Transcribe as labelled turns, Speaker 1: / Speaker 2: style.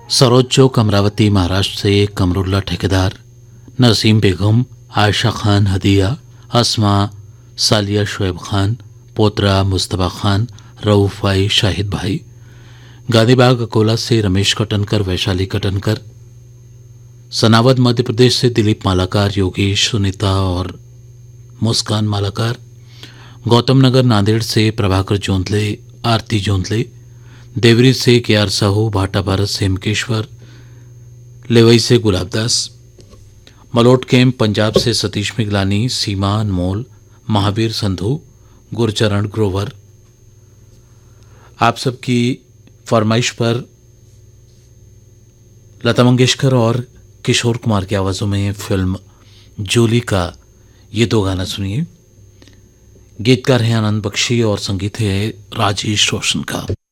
Speaker 1: सरोज चौक अमरावती महाराष्ट्र से कमरुल्ला ठेकेदार, नसीम बेगम, आयशा खान हदिया, अस्मा सालिया, शुएब खान, पोतरा मुस्तफ़ा खान, रऊफ भाई, शाहिद भाई। गांधीबाग अकोला से रमेश कटनकर, वैशाली कटनकर। सनावद मध्य प्रदेश से दिलीप मालाकार, योगेश, सुनीता और मुस्कान मालाकार। गौतम नगर नांदेड़ से प्रभाकर जोंधले, आरती जोंधले। देवरी से के आर साहू, भाटा भारत से हेमकेश्वर, लेवई से गुलाबदास। मलोट कैंप पंजाब से सतीश मिगलानी, सीमा अनमोल, महावीर संधू, गुरचरण ग्रोवर। आप सबकी फरमाइश पर लता मंगेशकर और किशोर कुमार की आवाज़ों में फिल्म जूली का ये दो गाना सुनिए। गीतकार हैं आनंद बख्शी और संगीत है राजेश रोशन का।